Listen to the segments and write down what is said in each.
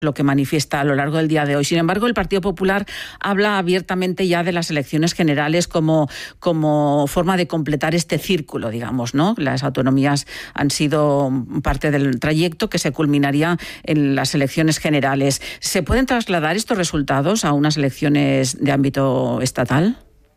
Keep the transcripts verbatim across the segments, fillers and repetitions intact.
lo que manifiesta a lo largo del día de hoy. Sin embargo, el Partido Popular habla abiertamente ya de las elecciones generales como, como forma de completar este círculo, digamos, ¿no? Las autonomías han sido parte del trayecto que se culminaría en las elecciones generales. ¿Se pueden trasladar estos resultados a unas elecciones de ámbito estatal?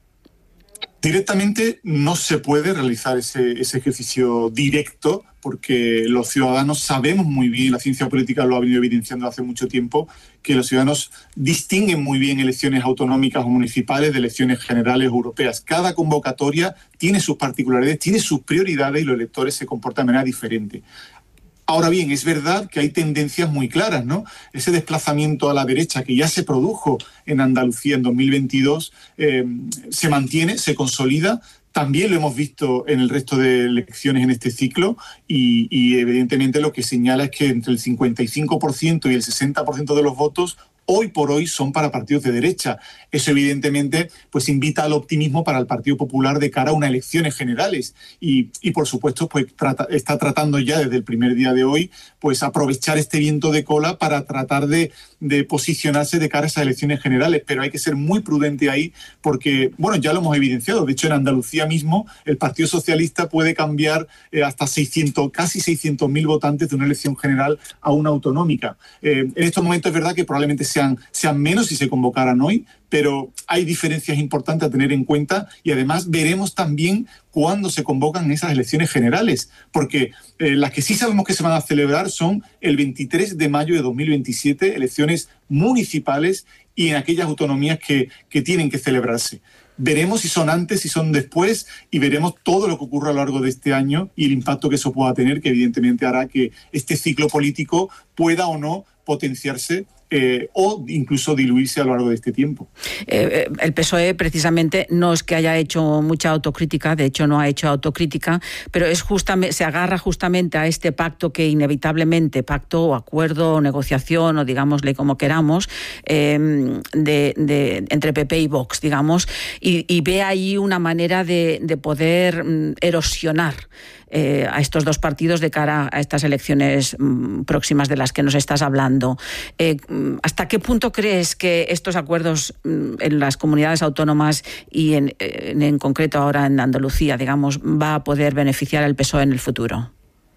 Directamente no se puede realizar ese, ese ejercicio directo, porque los ciudadanos sabemos muy bien, la ciencia política lo ha venido evidenciando hace mucho tiempo, que los ciudadanos distinguen muy bien elecciones autonómicas o municipales de elecciones generales europeas. Cada convocatoria tiene sus particularidades, tiene sus prioridades y los electores se comportan de manera diferente. Ahora bien, es verdad que hay tendencias muy claras, ¿no? Ese desplazamiento a la derecha que ya se produjo en Andalucía en dos mil veintidós eh, se mantiene, se consolida. También lo hemos visto en el resto de elecciones en este ciclo y, y evidentemente lo que señala es que entre el cincuenta y cinco por ciento y el sesenta por ciento de los votos hoy por hoy son para partidos de derecha. Eso evidentemente pues invita al optimismo para el Partido Popular de cara a unas elecciones generales y, y por supuesto pues trata, está tratando ya desde el primer día de hoy pues aprovechar este viento de cola para tratar de, de posicionarse de cara a esas elecciones generales, pero hay que ser muy prudente ahí porque, bueno, ya lo hemos evidenciado. De hecho, en Andalucía mismo el Partido Socialista puede cambiar eh, hasta seiscientos, casi seiscientos mil votantes de una elección general a una autonómica. Eh, en estos momentos es verdad que probablemente Sean, sean menos si se convocaran hoy, pero hay diferencias importantes a tener en cuenta y además veremos también cuándo se convocan esas elecciones generales, porque eh, las que sí sabemos que se van a celebrar son el veintitrés de mayo de dos mil veintisiete, elecciones municipales y en aquellas autonomías que, que tienen que celebrarse. Veremos si son antes, si son después y veremos todo lo que ocurra a lo largo de este año y el impacto que eso pueda tener, que evidentemente hará que este ciclo político pueda o no potenciarse eh, o incluso diluirse a lo largo de este tiempo. Eh, el P S O E precisamente no es que haya hecho mucha autocrítica, de hecho no ha hecho autocrítica, pero es justamente, se agarra justamente a este pacto que inevitablemente, pacto o acuerdo o negociación o digámosle como queramos, eh, de, de, entre P P y Vox, digamos, y, y ve ahí una manera de, de poder mm, erosionar Eh, a estos dos partidos de cara a estas elecciones mm, próximas de las que nos estás hablando. Eh, ¿Hasta qué punto crees que estos acuerdos mm, en las comunidades autónomas y en, en, en concreto ahora en Andalucía, digamos, va a poder beneficiar al P S O E en el futuro?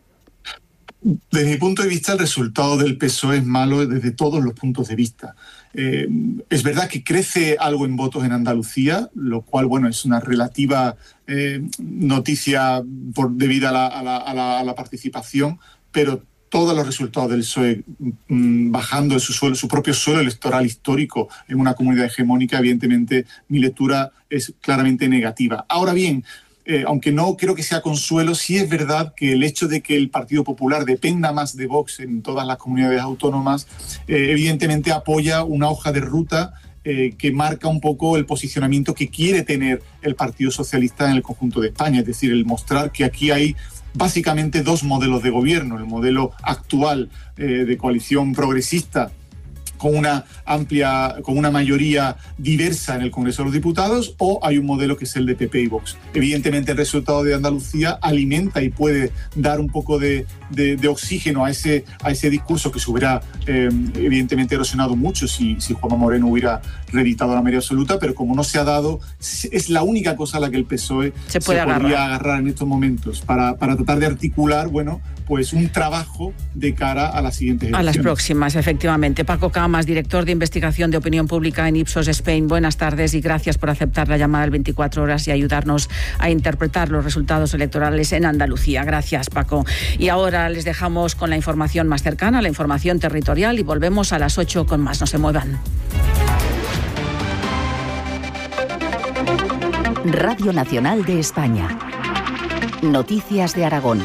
Desde mi punto de vista, el resultado del P S O E es malo desde todos los puntos de vista. Eh, es verdad que crece algo en votos en Andalucía, lo cual, bueno, es una relativa eh, noticia por, debido a la, a, la, a, la, a la participación, pero todos los resultados del P S O E mmm, bajando de su, suelo, su propio suelo electoral histórico en una comunidad hegemónica, evidentemente mi lectura es claramente negativa. Ahora bien, Eh, aunque no creo que sea consuelo, sí es verdad que el hecho de que el Partido Popular dependa más de Vox en todas las comunidades autónomas, eh, evidentemente apoya una hoja de ruta eh, que marca un poco el posicionamiento que quiere tener el Partido Socialista en el conjunto de España, es decir, el mostrar que aquí hay básicamente dos modelos de gobierno, el modelo actual eh, de coalición progresista, con una amplia, con una mayoría diversa en el Congreso de los Diputados, o hay un modelo que es el de P P y Vox. Evidentemente el resultado de Andalucía alimenta y puede dar un poco de, de, de oxígeno a ese, a ese discurso que se hubiera eh, evidentemente erosionado mucho si, si Juanma Moreno hubiera reeditado la mayoría absoluta, pero como no se ha dado, es la única cosa a la que el P S O E se, puede se agarrar. podría agarrar en estos momentos para, para tratar de articular, bueno, pues un trabajo de cara a las siguientes elecciones. A las próximas, efectivamente. Paco Camas, director de investigación de opinión pública en Ipsos Spain. Buenas tardes y gracias por aceptar la llamada del veinticuatro horas y ayudarnos a interpretar los resultados electorales en Andalucía. Gracias, Paco. Y ahora les dejamos con la información más cercana, la información territorial, y volvemos a las ocho con más. No se muevan. Radio Nacional de España. Noticias de Aragón.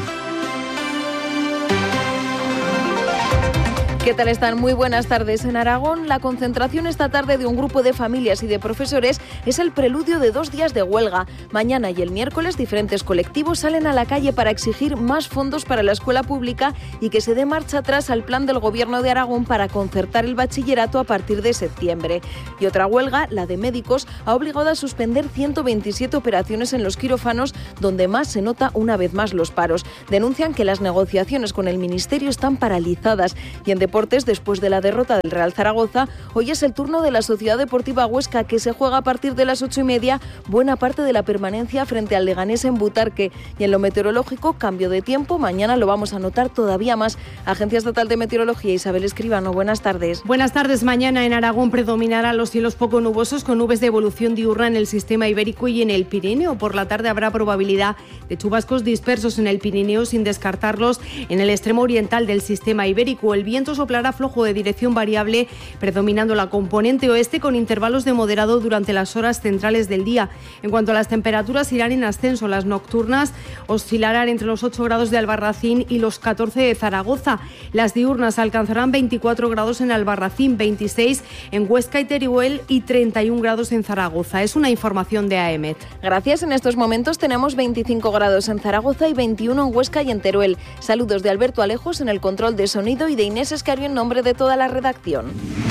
¿Qué tal están? Muy buenas tardes. En Aragón, la concentración esta tarde de un grupo de familias y de profesores es el preludio de dos días de huelga. Mañana y el miércoles, diferentes colectivos salen a la calle para exigir más fondos para la escuela pública y que se dé marcha atrás al plan del Gobierno de Aragón para concertar el bachillerato a partir de septiembre. Y otra huelga, la de médicos, ha obligado a suspender ciento veintisiete operaciones en los quirófanos, donde más se nota una vez más los paros. Denuncian que las negociaciones con el Ministerio están paralizadas. Y en deportes, después de la derrota del Real Zaragoza, hoy es el turno de la Sociedad Deportiva Huesca, que se juega a partir de las ocho y media buena parte de la permanencia frente al Leganés en Butarque. Y en lo meteorológico, cambio de tiempo, mañana lo vamos a notar todavía más. Agencia Estatal de Meteorología, Isabel Escribano, buenas tardes. Buenas tardes. Mañana en Aragón predominarán los cielos poco nubosos con nubes de evolución diurna en el sistema ibérico y en el Pirineo. Por la tarde habrá probabilidad de chubascos dispersos en el Pirineo, sin descartarlos en el extremo oriental del sistema ibérico. El viento soplará flojo de dirección variable, predominando la componente oeste con intervalos de moderado durante las horas centrales del día. En cuanto a las temperaturas, irán en ascenso. Las nocturnas oscilarán entre los ocho grados de Albarracín y los catorce de Zaragoza. Las diurnas alcanzarán veinticuatro grados en Albarracín, veintiséis en Huesca y Teruel y treinta y un grados en Zaragoza. Es una información de A E M E T. Gracias. En estos momentos tenemos veinticinco grados en Zaragoza y veintiuno en Huesca y en Teruel. Saludos de Alberto Alejos en el control de sonido y de Inés Escario en nombre de toda la redacción.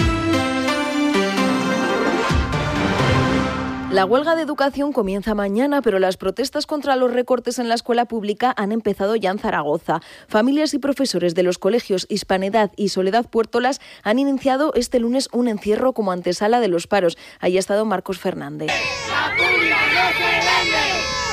La huelga de educación comienza mañana, pero las protestas contra los recortes en la escuela pública han empezado ya en Zaragoza. Familias y profesores de los colegios Hispanidad y Soledad Puertolas han iniciado este lunes un encierro como antesala de los paros. Ahí ha estado Marcos Fernández. La pública no se vende,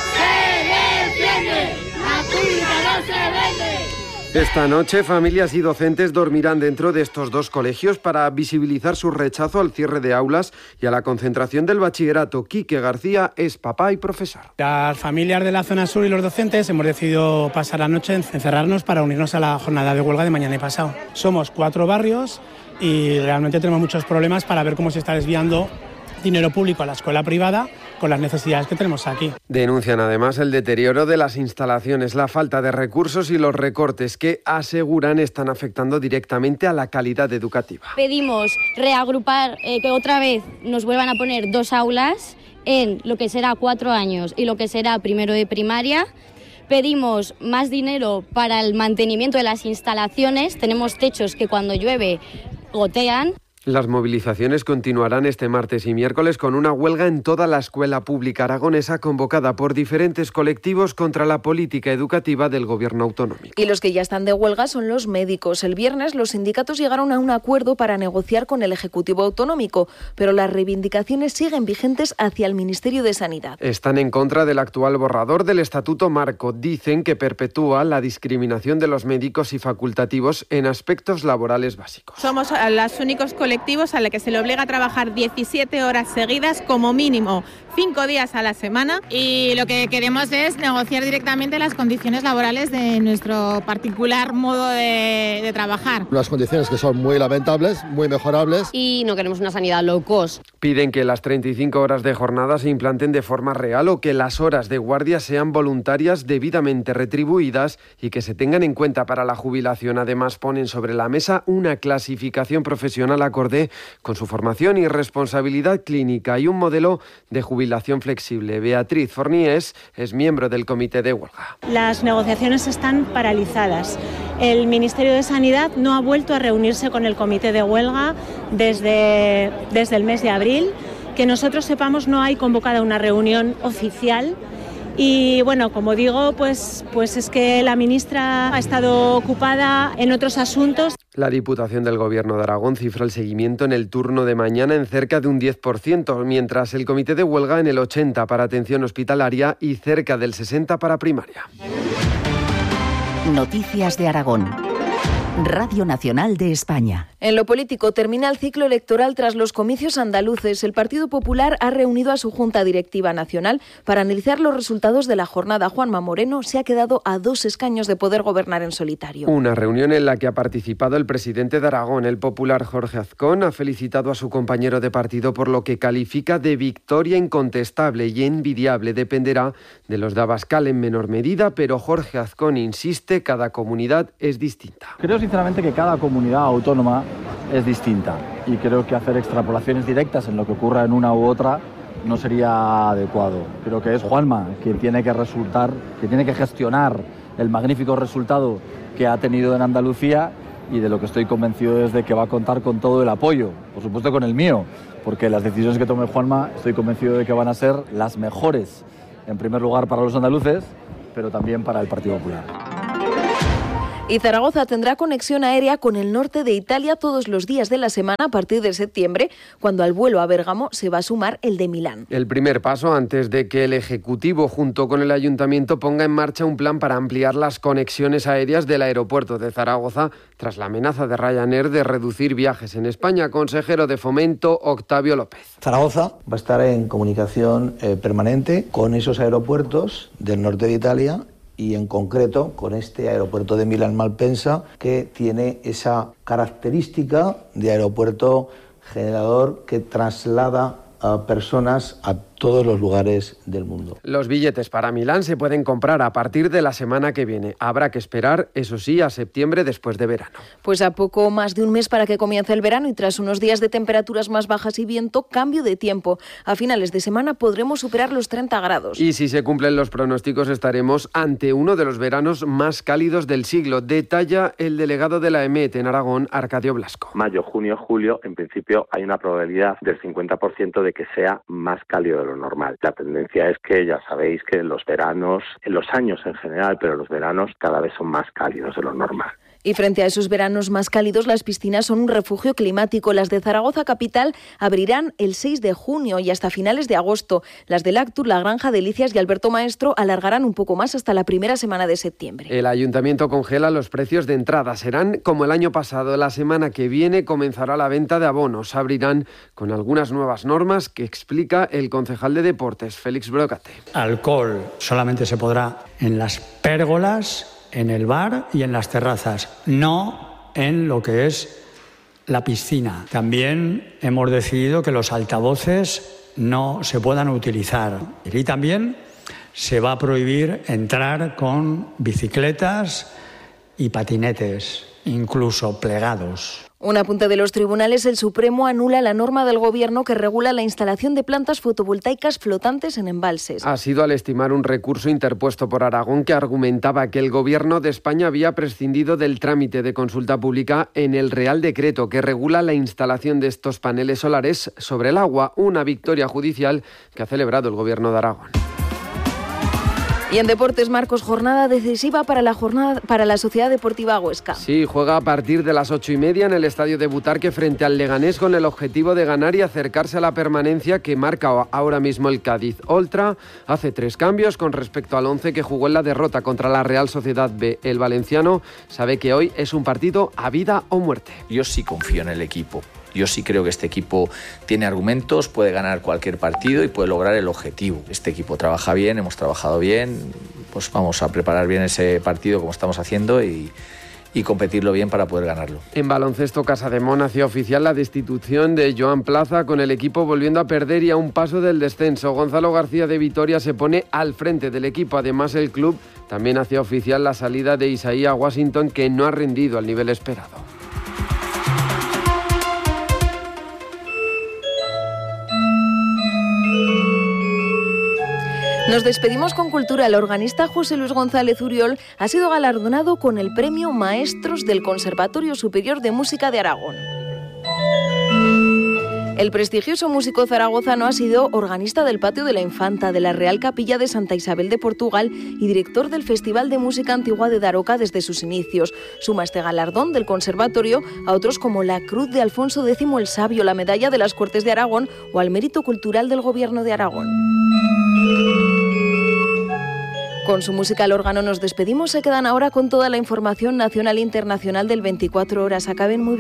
se defiende. La pública no se vende. Esta noche, familias y docentes dormirán dentro de estos dos colegios para visibilizar su rechazo al cierre de aulas y a la concentración del bachillerato. Quique García es papá y profesor. Las familias de la zona sur y los docentes hemos decidido pasar la noche, encerrarnos para unirnos a la jornada de huelga de mañana y pasado. Somos cuatro barrios y realmente tenemos muchos problemas para ver cómo se está desviando dinero público a la escuela privada con las necesidades que tenemos aquí. Denuncian además el deterioro de las instalaciones, la falta de recursos y los recortes que aseguran están afectando directamente a la calidad educativa. Pedimos reagrupar, eh, que otra vez nos vuelvan a poner dos aulas en lo que será cuatro años y lo que será primero de primaria. Pedimos más dinero para el mantenimiento de las instalaciones. Tenemos techos que cuando llueve gotean. Las movilizaciones continuarán este martes y miércoles con una huelga en toda la escuela pública aragonesa convocada por diferentes colectivos contra la política educativa del gobierno autonómico. Y los que ya están de huelga son los médicos. El viernes los sindicatos llegaron a un acuerdo para negociar con el Ejecutivo autonómico, pero las reivindicaciones siguen vigentes hacia el Ministerio de Sanidad. Están en contra del actual borrador del Estatuto Marco. Dicen que perpetúa la discriminación de los médicos y facultativos en aspectos laborales básicos. Somos los únicos colectivos a los que se le obliga a trabajar diecisiete horas seguidas como mínimo, cinco días a la semana, y lo que queremos es negociar directamente las condiciones laborales de nuestro particular modo de, de trabajar. Unas condiciones que son muy lamentables, muy mejorables. Y no queremos una sanidad low cost. Piden que las treinta y cinco horas de jornada se implanten de forma real o que las horas de guardia sean voluntarias, debidamente retribuidas y que se tengan en cuenta para la jubilación. Además, ponen sobre la mesa una clasificación profesional acorde con su formación y responsabilidad clínica y un modelo de jubilación flexible. Beatriz Forníes es miembro del comité de huelga. Las negociaciones están paralizadas. El Ministerio de Sanidad no ha vuelto a reunirse con el comité de huelga desde, desde el mes de abril. Que nosotros sepamos, no hay convocada una reunión oficial. Y bueno, como digo, pues, pues es que la ministra ha estado ocupada en otros asuntos. La Diputación del Gobierno de Aragón cifra el seguimiento en el turno de mañana en cerca de un diez por ciento, mientras el comité de huelga en el ochenta por ciento para atención hospitalaria y cerca del sesenta por ciento para primaria. Noticias de Aragón. Radio Nacional de España. En lo político, termina el ciclo electoral tras los comicios andaluces. El Partido Popular ha reunido a su Junta Directiva Nacional para analizar los resultados de la jornada. Juanma Moreno se ha quedado a dos escaños de poder gobernar en solitario. Una reunión en la que ha participado el presidente de Aragón, el popular Jorge Azcón, ha felicitado a su compañero de partido por lo que califica de victoria incontestable y envidiable. Dependerá de los de Abascal en menor medida, pero Jorge Azcón insiste, cada comunidad es distinta. Creo sinceramente que cada comunidad autónoma es distinta y creo que hacer extrapolaciones directas en lo que ocurra en una u otra no sería adecuado. Creo que es Juanma quien tiene que resultar, que tiene que gestionar el magnífico resultado que ha tenido en Andalucía, y de lo que estoy convencido es de que va a contar con todo el apoyo, por supuesto con el mío, porque las decisiones que tome Juanma estoy convencido de que van a ser las mejores, en primer lugar para los andaluces, pero también para el Partido Popular. Y Zaragoza tendrá conexión aérea con el norte de Italia todos los días de la semana a partir de septiembre, cuando al vuelo a Bérgamo se va a sumar el de Milán. El primer paso antes de que el Ejecutivo, junto con el Ayuntamiento, ponga en marcha un plan para ampliar las conexiones aéreas del aeropuerto de Zaragoza tras la amenaza de Ryanair de reducir viajes en España. Consejero de Fomento, Octavio López. Zaragoza va a estar en comunicación eh, permanente con esos aeropuertos del norte de Italia y en concreto con este aeropuerto de Milán-Malpensa, que tiene esa característica de aeropuerto generador que traslada a personas a todos los lugares del mundo. Los billetes para Milán se pueden comprar a partir de la semana que viene. Habrá que esperar, eso sí, a septiembre después de verano. Pues a poco más de un mes para que comience el verano y tras unos días de temperaturas más bajas y viento, cambio de tiempo. A finales de semana podremos superar los treinta grados. Y si se cumplen los pronósticos estaremos ante uno de los veranos más cálidos del siglo. Detalla el delegado de la E M E T en Aragón, Arcadio Blasco. Mayo, junio, julio, en principio hay una probabilidad del cincuenta por ciento de que sea más cálido de lo normal. La tendencia es que ya sabéis que los veranos, en los años en general, pero los veranos cada vez son más cálidos de lo normal. Y frente a esos veranos más cálidos, las piscinas son un refugio climático. Las de Zaragoza capital abrirán el seis de junio y hasta finales de agosto. Las de Lactur, La Granja, Delicias y Alberto Maestro alargarán un poco más hasta la primera semana de septiembre. El Ayuntamiento congela los precios de entrada. Serán como el año pasado. La semana que viene comenzará la venta de abonos. Abrirán con algunas nuevas normas que explica el concejal de Deportes, Félix Brocate. Alcohol solamente se podrá en las pérgolas, en el bar y en las terrazas, no en lo que es la piscina. También hemos decidido que los altavoces no se puedan utilizar. Y también se va a prohibir entrar con bicicletas y patinetes, incluso plegados. Un apunte de los tribunales: el Supremo anula la norma del Gobierno que regula la instalación de plantas fotovoltaicas flotantes en embalses. Ha sido al estimar un recurso interpuesto por Aragón que argumentaba que el Gobierno de España había prescindido del trámite de consulta pública en el Real Decreto que regula la instalación de estos paneles solares sobre el agua, una victoria judicial que ha celebrado el Gobierno de Aragón. Y en deportes, Marcos, jornada decisiva para la jornada para la Sociedad Deportiva Huesca. Sí, juega a partir de las ocho y media en el Estadio de Butarque frente al Leganés con el objetivo de ganar y acercarse a la permanencia que marca ahora mismo el Cádiz. Oltra hace tres cambios con respecto al once que jugó en la derrota contra la Real Sociedad B. El valenciano sabe que hoy es un partido a vida o muerte. Yo sí confío en el equipo. Yo sí creo que este equipo tiene argumentos, puede ganar cualquier partido y puede lograr el objetivo. Este equipo trabaja bien, hemos trabajado bien, pues vamos a preparar bien ese partido como estamos haciendo y, y competirlo bien para poder ganarlo. En baloncesto, Casademón hacía oficial la destitución de Joan Plaza, con el equipo volviendo a perder y a un paso del descenso. Gonzalo García de Vitoria se pone al frente del equipo. Además, el club también hacía oficial la salida de Isaías Washington, que no ha rendido al nivel esperado. Nos despedimos con cultura. El organista José Luis González Uriol ha sido galardonado con el Premio Maestros del Conservatorio Superior de Música de Aragón. El prestigioso músico zaragozano ha sido organista del Patio de la Infanta, de la Real Capilla de Santa Isabel de Portugal y director del Festival de Música Antigua de Daroca desde sus inicios. Suma este galardón del conservatorio a otros como la Cruz de Alfonso X el Sabio, la Medalla de las Cortes de Aragón o al Mérito Cultural del Gobierno de Aragón. Con su música al órgano nos despedimos. Se quedan ahora con toda la información nacional e internacional del veinticuatro horas. Acaben muy bien.